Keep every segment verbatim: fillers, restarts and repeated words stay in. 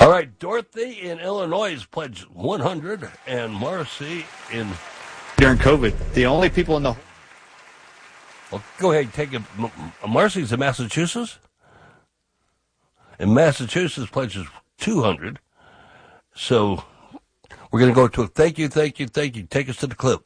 All right, Dorothy in Illinois has pledged one hundred, and Marcy in... During COVID, the only people in the... Well, go ahead, take it. Marcy's in Massachusetts? And Massachusetts pledges two hundred. So we're going to go to a thank you, thank you, thank you. Take us to the clip.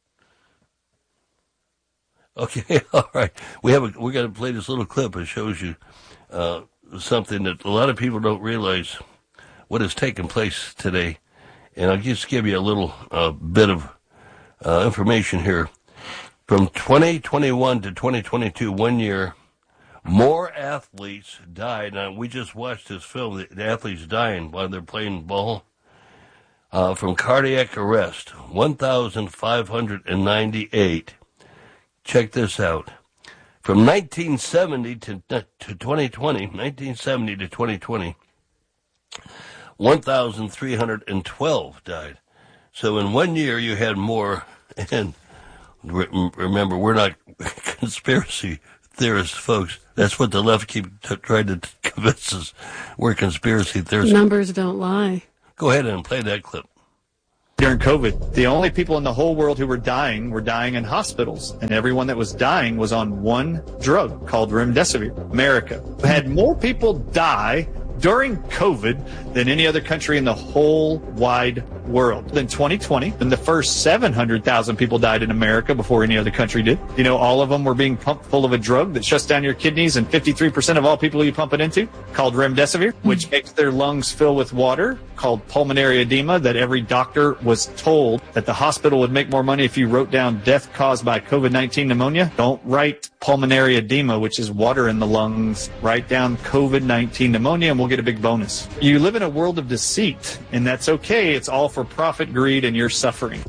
Okay, all right. We have a, we're going to play this little clip. It shows you uh, something that a lot of people don't realize what has taken place today. And I'll just give you a little uh, bit of uh, information here. From twenty twenty-one to twenty twenty-two, one year, more athletes died. Now, we just watched this film, the, the athletes dying while they're playing ball, uh, from cardiac arrest, one thousand five hundred ninety-eight. Check this out. From nineteen seventy to, to twenty twenty, nineteen seventy to twenty twenty, one thousand three hundred twelve died. So in one year, you had more. And remember, we're not conspiracy theorists, folks. That's what the left keep t- trying to t- convince us. We're conspiracy theorists. Numbers don't lie. Go ahead and play that clip. During COVID, the only people in the whole world who were dying were dying in hospitals, and everyone that was dying was on one drug called remdesivir. America had more people die during COVID than any other country in the whole wide world. In twenty twenty, and the first seven hundred thousand people died in America before any other country did. You know, all of them were being pumped full of a drug that shuts down your kidneys, and fifty-three percent of all people you pump it into, called remdesivir, which makes their lungs fill with water, called pulmonary edema, that every doctor was told that the hospital would make more money if you wrote down death caused by COVID nineteen pneumonia. Don't write pulmonary edema, which is water in the lungs. Write down COVID nineteen pneumonia, and we'll get a big bonus. You live in a world of deceit, and that's okay. It's all for profit, greed, and you're suffering.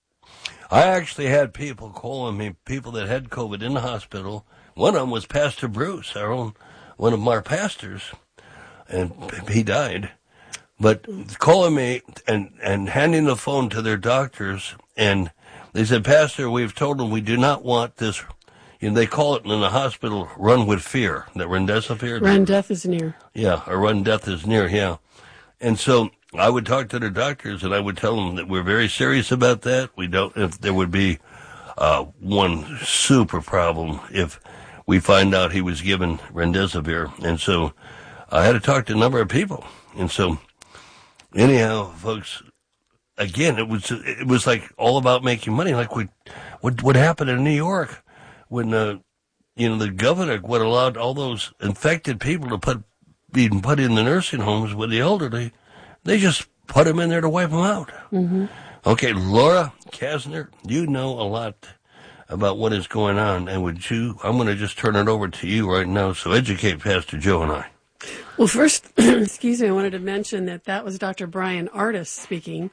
I actually had people calling me, people that had COVID in the hospital. One of them was Pastor Bruce, our own, one of our pastors, and he died. But calling me and, and handing the phone to their doctors, and they said, Pastor, we've told them we do not want this. You know, they call it in the hospital, run with fear, that remdesivir. Run death is near. Yeah, or run death is near, yeah. And so I would talk to their doctors, and I would tell them that we're very serious about that. We don't, if there would be uh, one super problem if we find out he was given remdesivir. And so I had to talk to a number of people. And so anyhow, folks, again, it was it was like all about making money, like what what, what happened in New York when uh, you know the governor would allowed all those infected people to put be put in the nursing homes with the elderly. They just put them in there to wipe them out. Mm-hmm. Okay, Laura Kasner, you know a lot about what is going on, and would you? I'm going to just turn it over to you right now. So educate Pastor Joe and I. Well, first, excuse me, I wanted to mention that that was Doctor Brian Artis speaking,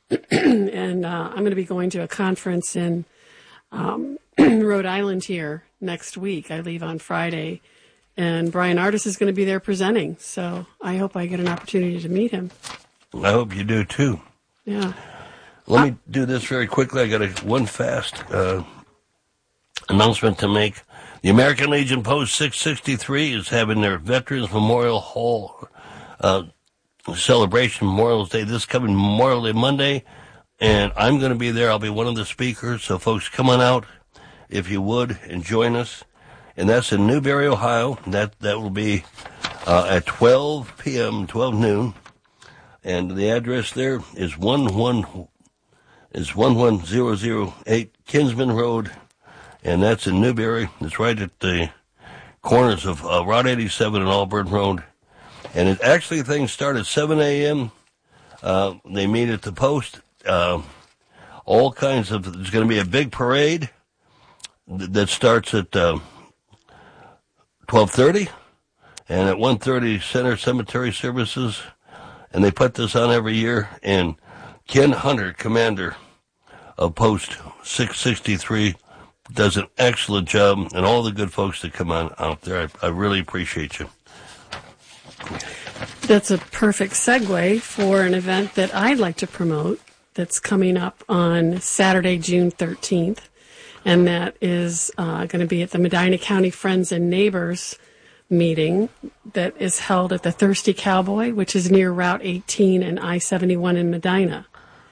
and uh, I'm going to be going to a conference in um, Rhode Island here next week. I leave on Friday, and Brian Artis is going to be there presenting, so I hope I get an opportunity to meet him. I hope you do, too. Yeah. Let me do this very quickly. I got a one fast uh, announcement to make. The American Legion Post six sixty-three is having their Veterans Memorial Hall uh, celebration Memorial Day this coming Memorial Day Monday, and I'm going to be there. I'll be one of the speakers, so folks, come on out if you would and join us. And that's in Newberry, Ohio. That that will be uh, at twelve p.m., twelve noon, and the address there is one one is one one zero zero eight Kinsman Road. And that's in Newberry. It's right at the corners of uh, Route eighty-seven and Auburn Road. And it actually, things start at seven a.m. Uh, they meet at the Post. Uh, all kinds of, there's going to be a big parade th- that starts at uh, twelve thirty. And at one thirty, Center Cemetery Services. And they put this on every year. And Ken Hunter, commander of Post six sixty-three, does an excellent job, and all the good folks that come on out there. I, I really appreciate you. That's a perfect segue for an event that I'd like to promote that's coming up on Saturday, June thirteenth, and that is uh, going to be at the Medina County Friends and Neighbors meeting that is held at the Thirsty Cowboy, which is near Route eighteen and I seventy-one in Medina.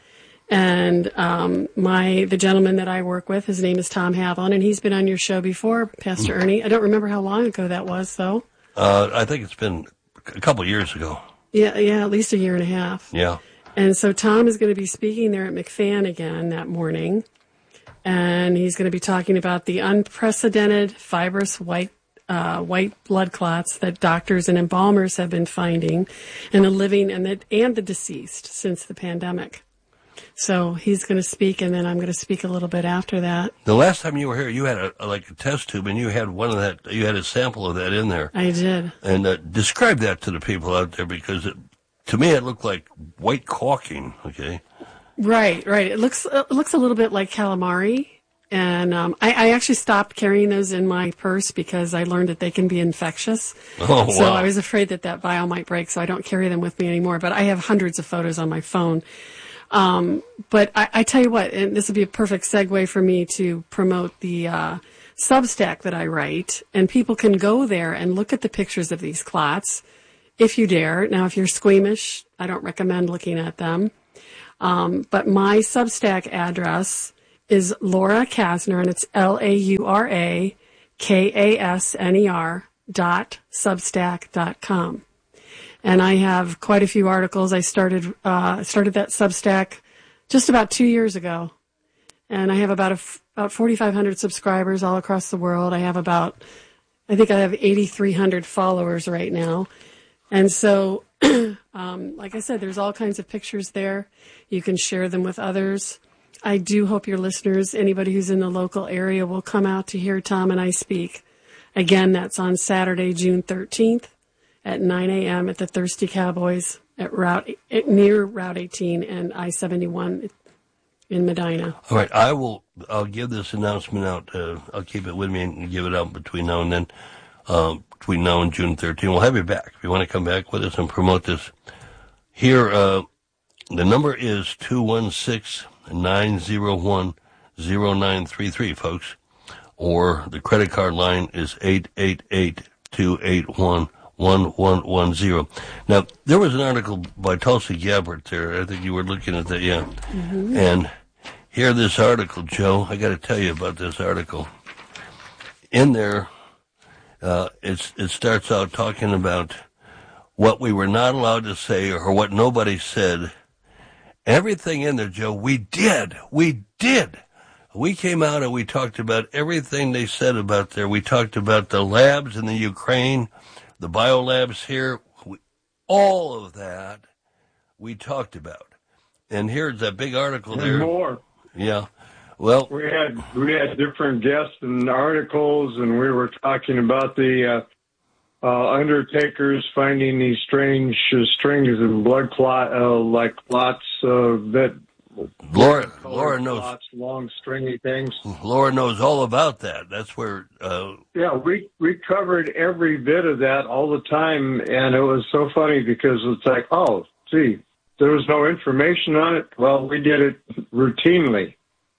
And um, my the gentleman that I work with, his name is Tom Havlin, and he's been on your show before, Pastor Ernie. I don't remember how long ago that was, though. Uh, I think it's been a couple years ago. Yeah, yeah, at least a year and a half. Yeah. And so Tom is going to be speaking there at McFan again that morning, and he's going to be talking about the unprecedented fibrous white uh, white blood clots that doctors and embalmers have been finding in the living and the and the deceased since the pandemic. So he's going to speak, and then I'm going to speak a little bit after that. The last time you were here, you had a, a like a test tube, and you had one of that. You had a sample of that in there. I did. And uh, describe that to the people out there, because it, to me it looked like white caulking. Okay. Right, right. It looks it looks a little bit like calamari, and um, I, I actually stopped carrying those in my purse because I learned that they can be infectious. Oh, wow. So I was afraid that that vial might break, so I don't carry them with me anymore. But I have hundreds of photos on my phone. Um, but I, I tell you what, and this would be a perfect segue for me to promote the uh, Substack that I write, and people can go there and look at the pictures of these clots, if you dare. Now, if you're squeamish, I don't recommend looking at them. Um, but my Substack address is Laura Kasner, and it's L A U R A K A S N E R dot substack dot com. And I have quite a few articles. I started uh, started that Substack just about two years ago, and I have about a, about forty-five hundred subscribers all across the world. I have about, I think I have eighty-three hundred followers right now, and so, um, like I said, there's all kinds of pictures there. You can share them with others. I do hope your listeners, anybody who's in the local area, will come out to hear Tom and I speak. Again, that's on Saturday, June thirteenth. At nine a.m. at the Thirsty Cowboys at Route near Route eighteen and I seventy-one in Medina. All right, I will. I'll give this announcement out. Uh, I'll keep it with me and give it out between now and then. Uh, between now and June thirteenth, we'll have you back if you want to come back with us and promote this. Here, uh, the number is two one six, nine zero one, zero nine three three, folks, or the credit card line is eight eight eight, two eight one, one one one zero. Now, there was an article by Tulsi Gabbard there. I think you were looking at that, yeah. Mm-hmm. And here, this article, Joe, I got to tell you about this article. In there, uh, it's, it starts out talking about what we were not allowed to say or what nobody said. Everything in there, Joe, we did. We did. We came out and we talked about everything they said about there. We talked about the labs in the Ukraine, the biolabs here, we, all of that we talked about. And here's that big article and there. More. Yeah. Well, we had we had different guests and articles, and we were talking about the uh, uh, undertakers finding these strange uh, strings and blood clot, uh, like clots uh, that. Laura, Laura knows. Lots, long, stringy things. Laura knows all about that. That's where. Uh, yeah, we we covered every bit of that all the time, and it was so funny because it's like, oh, gee, there was no information on it. Well, we did it routinely.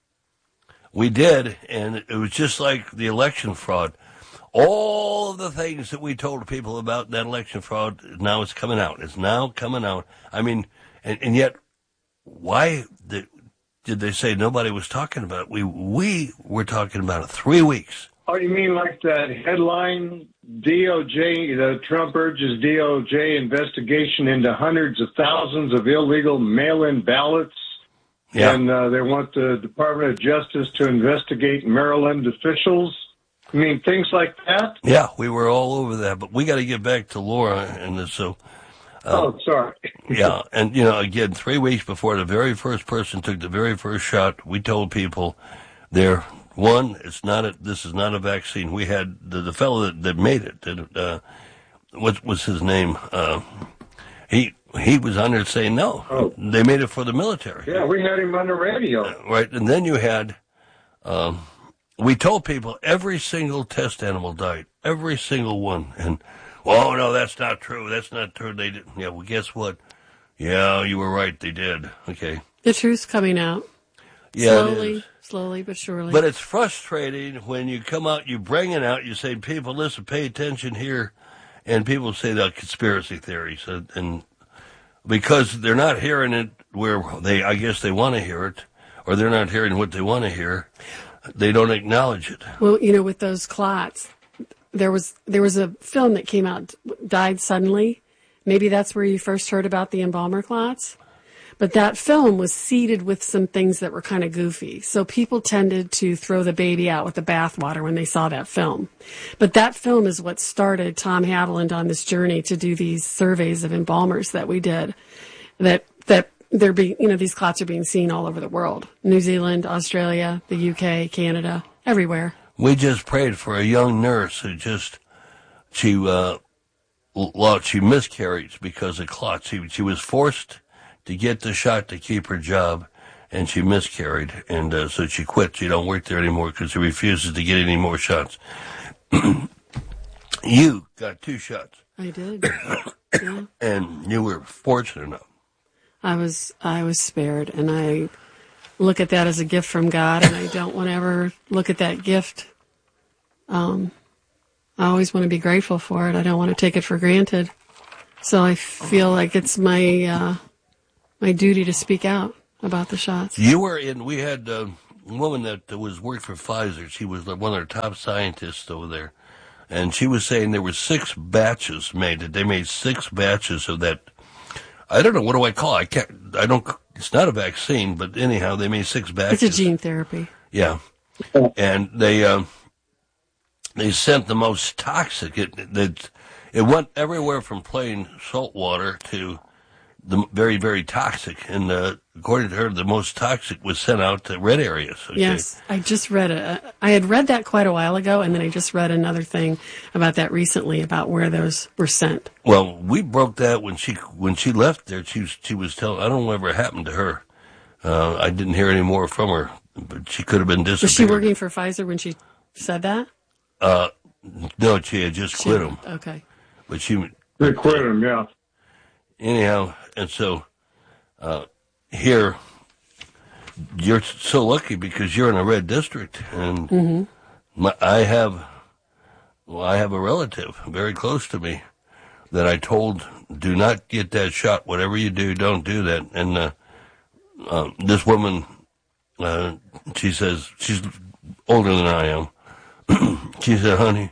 We did, and it was just like the election fraud. All of the things that we told people about that election fraud, now it's coming out. It's now coming out. I mean, and, and yet. Why did, did they say nobody was talking about it? We we were talking about it three weeks. Oh, you mean like that headline, D O J, the Trump urges D O J investigation into hundreds of thousands of illegal mail-in ballots? Yeah. And uh, they want the Department of Justice to investigate Maryland officials? I mean, things like that? Yeah, we were all over that, but we got to get back to Laura, and so... Uh, oh, sorry. Yeah, and, you know, again, three weeks before the very first person took the very first shot, we told people there, one, it's not a, this is not a vaccine. We had the, the fellow that, that made it, that, uh, what was his name? Uh, he he was on there saying, no, oh. they made it for the military. Yeah, we had him on the radio. Uh, right, and then you had, um, we told people every single test animal died, every single one, and... Oh, no, that's not true. That's not true. They did. Yeah, well, guess what? Yeah, you were right. They did. Okay. The truth's coming out. Yeah, slowly, it is. slowly but surely. But it's frustrating when you come out, you bring it out, you say, people, listen, pay attention here. and people say that conspiracy theories, and, and because they're not hearing it where they, I guess they want to hear it, or they're not hearing what they want to hear, they don't acknowledge it. Well, you know, with those clots, there was there was a film that came out, Died Suddenly. Maybe that's where you first heard about the embalmer clots. But that film was seeded with some things that were kind of goofy. So people tended to throw the baby out with the bathwater when they saw that film. But that film is what started Tom Haviland on this journey to do these surveys of embalmers that we did. That that they're being, you know, these clots are being seen all over the world. New Zealand, Australia, the U K, Canada, everywhere. We just prayed for a young nurse who just, she, uh, well, she miscarried because of clots. She, she was forced to get the shot to keep her job, and she miscarried, and uh, so she quit. She don't work there anymore because she refuses to get any more shots. You got two shots. I did. Yeah. And you were fortunate enough. I was I was spared, and I look at that as a gift from God, and I don't want to ever look at that gift. Um, I always want to be grateful for it. I don't want to take it for granted. So I feel like it's my uh, my duty to speak out about the shots. You were in, we had uh, a woman that was worked for Pfizer. She was one of their top scientists over there. And she was saying there were six batches made. They made six batches of that. I don't know, what do I call it? I can't, I don't, it's not a vaccine, but anyhow, they made six batches. It's a gene therapy. Yeah. And they, uh, they sent the most toxic. It, it, it went everywhere from plain salt water to the very, very toxic. And uh, according to her, the most toxic was sent out to red areas. Okay? Yes, I just read it. I had read that quite a while ago, and then I just read another thing about that recently, about where those were sent. Well, we broke that when she when she left there. She was, she was telling, I don't know whatever happened to her. Uh, I didn't hear any more from her, but she could have been disappeared. Was she working for Pfizer when she said that? Uh, no, she had just She- quit them. Okay. But she, They quit him, yeah. anyhow, and so uh, here, you're so lucky because you're in a red district, and Mm-hmm. my, I have, well, I have a relative very close to me that I told, do not get that shot. Whatever you do, don't do that. And uh, uh, this woman, uh, she says, she's older than I am. She said, honey,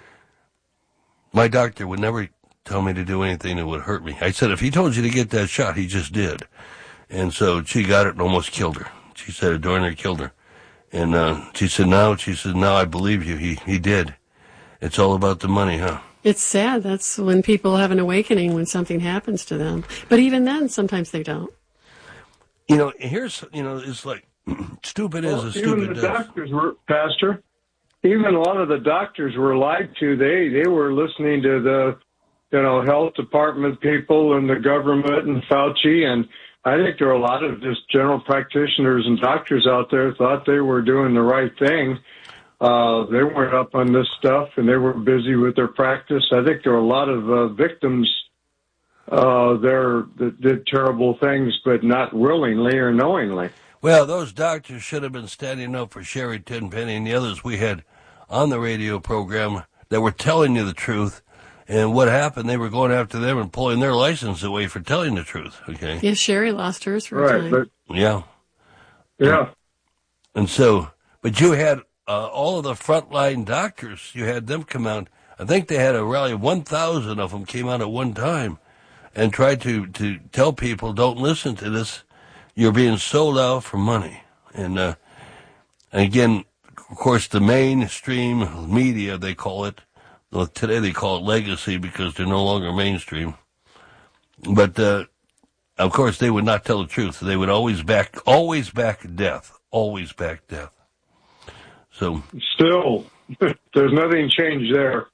my doctor would never tell me to do anything that would hurt me. I said, if he told you to get that shot, he just did. And so she got it and almost killed her. She said it darn near killed her. And uh, she said, now, she said, now I believe you. He he did. It's all about the money, huh? It's sad. That's when people have an awakening when something happens to them. But even then, sometimes they don't. You know, here's, you know, it's like, stupid Well, is a even stupid the does. doctors were, Pastor, even a lot of the doctors were lied to. They they were listening to the, you know, health department people and the government and Fauci. And I think there are a lot of just general practitioners and doctors out there thought they were doing the right thing. Uh, they weren't up on this stuff, and they were busy with their practice. I think there are a lot of uh, victims uh, there that did terrible things, but not willingly or knowingly. Well, those doctors should have been standing up for Sherry Tenpenny and the others we had on the radio program that were telling you the truth. And what happened, they were going after them and pulling their license away for telling the truth, okay? Yes, Sherry lost hers for a Right, time. but Yeah. yeah. And so, but you had uh, all of the frontline doctors, you had them come out. I think they had a rally, one thousand of them came out at one time and tried to, to tell people, don't listen to this. You're being sold out for money. And, uh, and again, of course, the mainstream media, they call it, well, today they call it legacy because they're no longer mainstream. But, uh, of course, they would not tell the truth. They would always back, always back death, always back death. So, Still, there's nothing changed there.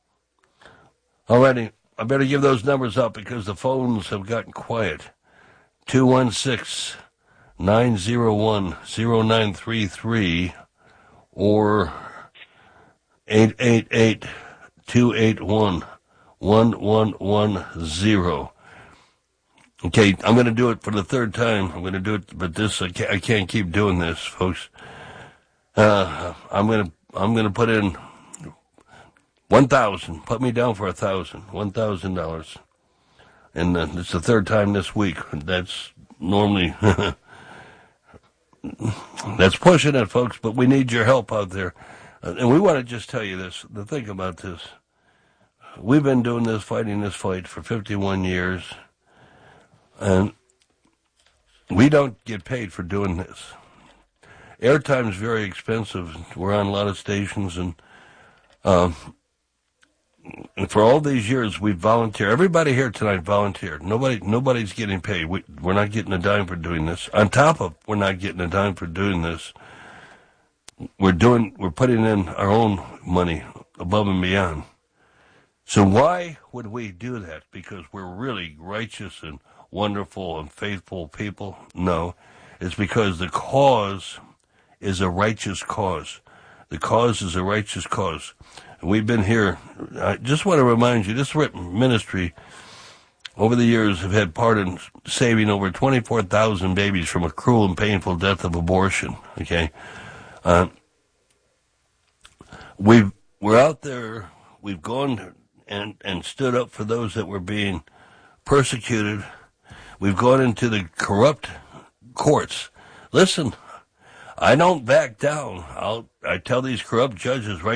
alrighty, I better give those numbers up because the phones have gotten quiet. two one six, nine zero one, zero nine three three or eight eight eight, two eight one, one one one zero. Okay, I'm going to do it for the third time. I'm going to do it, but this, I can't, I can't keep doing this, folks. Uh, I'm going to, I'm going to put in One thousand. Put me down for a thousand. One thousand dollars. And uh, it's the third time this week. That's normally that's pushing it, folks. But we need your help out there. Uh, and we want to just tell you this. The thing about this, we've been doing this, fighting this fight for fifty-one years, and we don't get paid for doing this. Airtime is very expensive. We're on a lot of stations, and. Um, And for all these years, we've volunteered. Everybody here tonight volunteered. Nobody, nobody's getting paid. We, we're not getting a dime for doing this. On top of, we're not getting a dime for doing this. We're doing, we're putting in our own money above and beyond. So why would we do that? Because we're really righteous and wonderful and faithful people? No, it's because the cause is a righteous cause. The cause is a righteous cause. We've been here. I just want to remind you, this ministry over the years have had part in saving over twenty-four thousand babies from a cruel and painful death of abortion. Okay, uh, we've we're out there. We've gone and and stood up for those that were being persecuted. We've gone into the corrupt courts. Listen, I don't back down. I'll I tell these corrupt judges right.